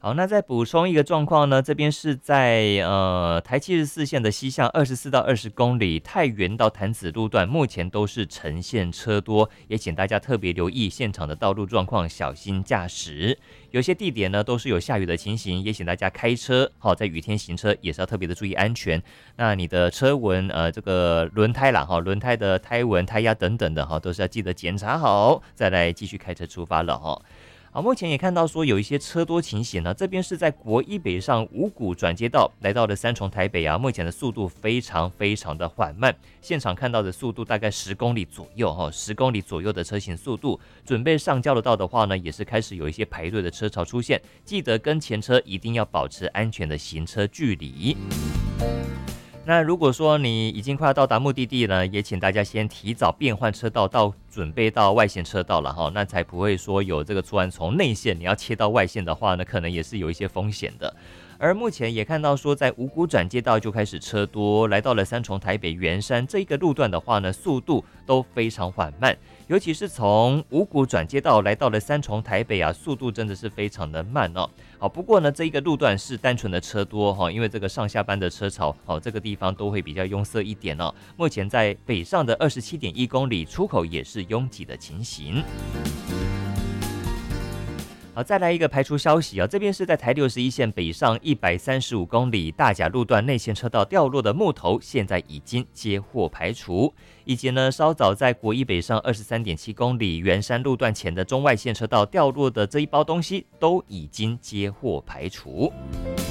好，那再补充一个状况呢，这边是在台74线的西向24到20公里太原到潭子路段，目前都是呈现车多，也请大家特别留意现场的道路状况，小心驾驶。有些地点呢都是有下雨的情形，也请大家开车在雨天行车也是要特别的注意安全。那你的车纹这个轮胎啦轮胎的胎纹、胎压等等的都是要记得检查好，再来继续开车出发了好，目前也看到说有一些车多情形呢，这边是在国一北上五股转接道，来到了三重台北目前的速度非常的缓慢，现场看到的速度大概10公里左右10公里左右的车行速度，准备上交流道的话呢，也是开始有一些排队的车潮出现，记得跟前车一定要保持安全的行车距离。那如果说你已经快要到达目的地呢，也请大家先提早变换车道，准备到外线车道了那才不会说有这个突然从内线你要切到外线的话呢，可能也是有一些风险的。而目前也看到说，在五股转接道就开始车多，来到了三重台北圆山这一个路段的话呢，速度都非常缓慢，尤其是从五股转接道来到了三重台北速度真的是非常的慢好，不过呢，这一个路段是单纯的车多因为这个上下班的车潮这个地方都会比较拥塞一点目前在北上的27.1公里出口也是拥挤的情形。好，再来一个排除消息这边是在台61线北上135公里大甲路段内线车道掉落的木头，现在已经接获排除，以及呢稍早在国一北上23.7公里圆山路段前的中外线车道掉落的这一包东西都已经接获排除。